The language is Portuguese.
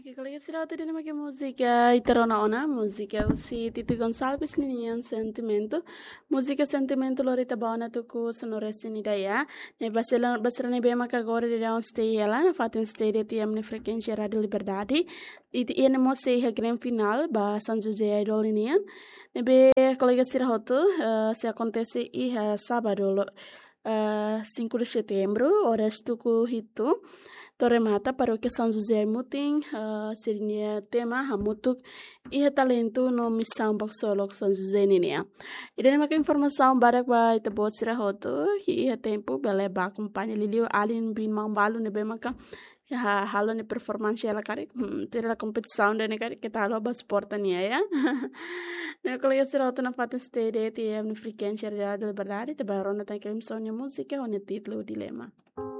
Que colega será tadi nama que música iterona música usi Tito Gonçalves ninian sentimento música sentimento lorita bauna tuku sonoresi ni daya ne basela ne bema agora de down stay ela na fatin stay de tiam ne frequência rádio liberdade e ene mo sei a grand final ba São José Idol inian ne be colega será hoto se acontece e sábado 5 de setembro horas tuku hitu Torre Mata, Paróquia São José Mutim, seria tema hamutuk e talento no missão Boxolog São José Ninia. E daí uma informação barak ba ita bot sira hoto e tempo bele ba acompanha Lilio Alin bin Mambalu ne bemaka ya halo ne performance ela kare tira la competição de ne kare que tal ba sporta nia ya. Ne colega sira hoto na fata stede te no frequência de liberdade te barona tem que emissão de música o ne título dilema.